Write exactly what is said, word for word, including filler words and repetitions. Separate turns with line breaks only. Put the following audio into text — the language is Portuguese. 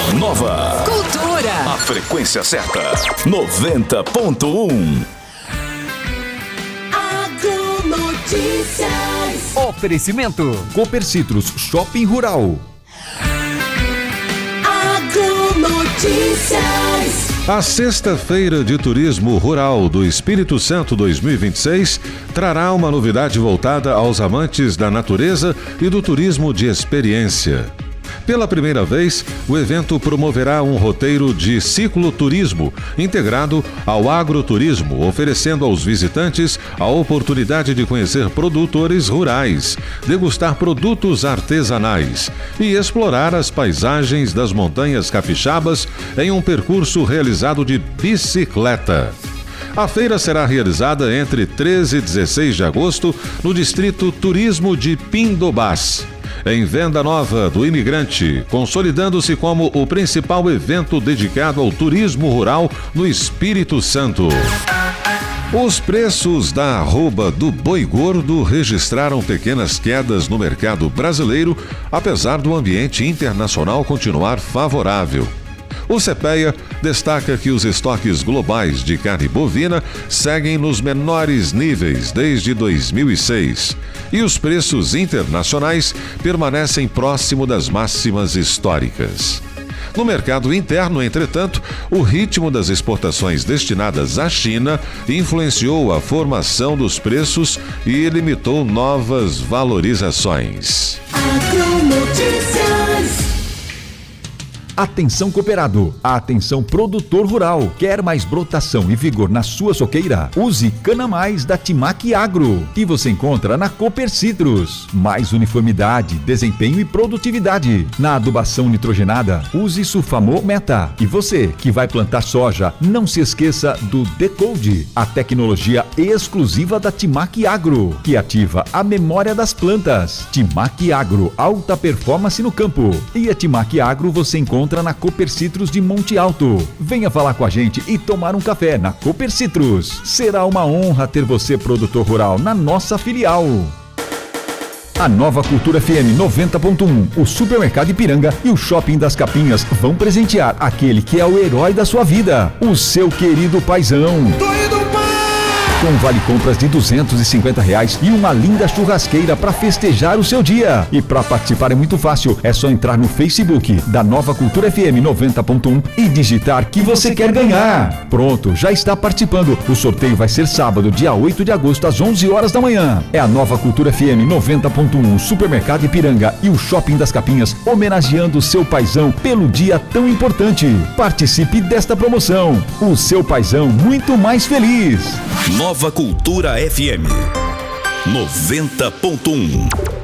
Nova
Cultura.
A frequência certa. noventa ponto um.
Agronotícias.
Oferecimento Copercitros Shopping Rural.
Agronotícias.
A Sexta-feira de Turismo Rural do Espírito Santo dois mil e vinte e seis trará uma novidade voltada aos amantes da natureza e do turismo de experiência. Pela primeira vez, o evento promoverá um roteiro de cicloturismo integrado ao agroturismo, oferecendo aos visitantes a oportunidade de conhecer produtores rurais, degustar produtos artesanais e explorar as paisagens das montanhas capixabas em um percurso realizado de bicicleta. A feira será realizada entre treze e dezesseis de agosto no Distrito Turismo de Pindobás, em Venda Nova do Imigrante, consolidando-se como o principal evento dedicado ao turismo rural no Espírito Santo. Os preços da arroba do boi gordo registraram pequenas quedas no mercado brasileiro, apesar do ambiente internacional continuar favorável. O CEPEA destaca que os estoques globais de carne bovina seguem nos menores níveis desde dois mil e seis e os preços internacionais permanecem próximo das máximas históricas. No mercado interno, entretanto, o ritmo das exportações destinadas à China influenciou a formação dos preços e limitou novas valorizações.
Agronotícias.
Atenção cooperado, atenção produtor rural. Quer mais brotação e vigor na sua soqueira? Use Cana Mais da Timac Agro, que você encontra na Copercitros. Mais uniformidade, desempenho e produtividade. Na adubação nitrogenada, use Sulfamo Meta. E você que vai plantar soja, não se esqueça do Decode, a tecnologia exclusiva da Timac Agro, que ativa a memória das plantas. Timac Agro, alta performance no campo. E a Timac Agro você encontra na Copercitros de Monte Alto. Venha falar com a gente e tomar um café na Copercitros. Será uma honra ter você, produtor rural, na nossa filial. A Nova Cultura F M noventa ponto um, o Supermercado Ipiranga e o Shopping das Capinhas vão presentear aquele que é o herói da sua vida, o seu querido paizão. Com vale compras de duzentos e cinquenta reais e uma linda churrasqueira para festejar o seu dia. E para participar é muito fácil, é só entrar no Facebook da Nova Cultura F M noventa ponto um e digitar que você quer ganhar. Pronto, já está participando. O sorteio vai ser sábado, dia oito de agosto, às onze horas da manhã. É a Nova Cultura F M noventa ponto um, o Supermercado Ipiranga e o Shopping das Capinhas homenageando o seu paizão pelo dia tão importante. Participe desta promoção. O seu paizão muito mais feliz.
Nova Cultura F M noventa ponto um.